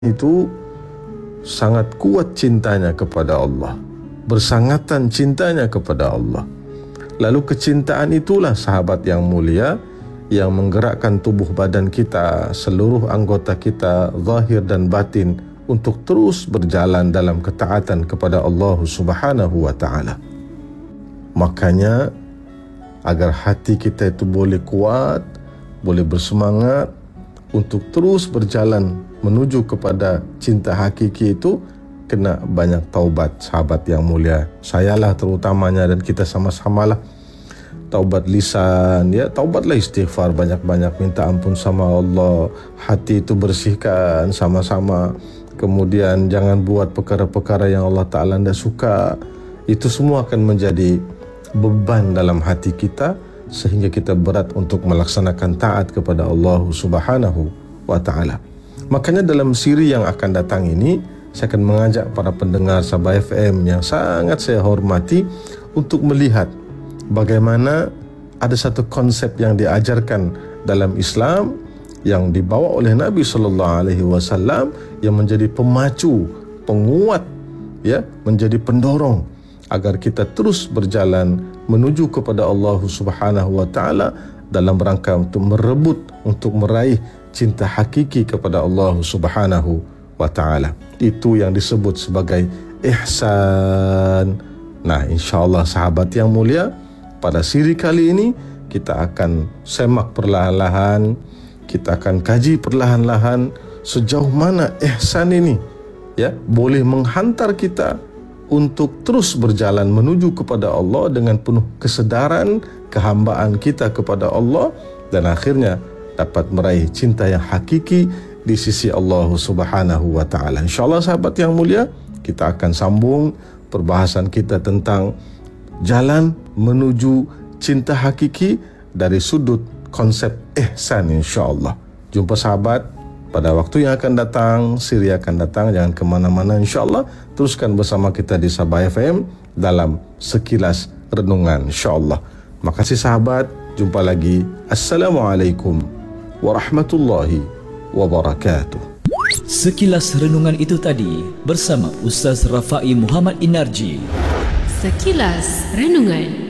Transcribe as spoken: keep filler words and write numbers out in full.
itu sangat kuat cintanya kepada Allah, bersangatan cintanya kepada Allah. Lalu kecintaan itulah sahabat yang mulia yang menggerakkan tubuh badan kita, seluruh anggota kita, zahir dan batin, untuk terus berjalan dalam ketaatan kepada Allah Subhanahu wa taala. Makanya agar hati kita itu boleh kuat, boleh bersemangat untuk terus berjalan menuju kepada cinta hakiki itu, kena banyak taubat sahabat yang mulia. Sayalah terutamanya dan kita sama-samalah. Taubat lisan, ya, taubatlah istighfar banyak-banyak, minta ampun sama Allah, hati itu bersihkan sama-sama. Kemudian jangan buat perkara-perkara yang Allah Ta'ala tidak suka. Itu semua akan menjadi beban dalam hati kita sehingga kita berat untuk melaksanakan taat kepada Allah Subhanahu wa Ta'ala. Makanya dalam siri yang akan datang ini, saya akan mengajak para pendengar Sabah F M yang sangat saya hormati untuk melihat bagaimana ada satu konsep yang diajarkan dalam Islam yang dibawa oleh Nabi sallallahu alaihi wasallam yang menjadi pemacu, penguat, ya, menjadi pendorong agar kita terus berjalan menuju kepada Allah Subhanahu wa taala dalam rangka untuk merebut, untuk meraih cinta hakiki kepada Allah Subhanahu wa taala. Itu yang disebut sebagai ihsan. Nah, insya-Allah sahabat yang mulia, pada siri kali ini kita akan semak perlahan-lahan, kita akan kaji perlahan-lahan sejauh mana ihsan ini, ya, boleh menghantar kita untuk terus berjalan menuju kepada Allah dengan penuh kesedaran kehambaan kita kepada Allah dan akhirnya dapat meraih cinta yang hakiki di sisi Allah Subhanahu wa taala. Insyaallah sahabat yang mulia, kita akan sambung perbahasan kita tentang jalan menuju cinta hakiki dari sudut konsep ihsan, insyaAllah. Jumpa sahabat pada waktu yang akan datang, siri akan datang, jangan ke mana-mana insyaAllah. Teruskan bersama kita di Sabah F M dalam Sekilas Renungan, insyaAllah. Makasih sahabat, jumpa lagi. Assalamualaikum warahmatullahi wabarakatuh. Sekilas Renungan itu tadi bersama Ustaz Rafai Muhammad Inarji. Sekilas Renungan.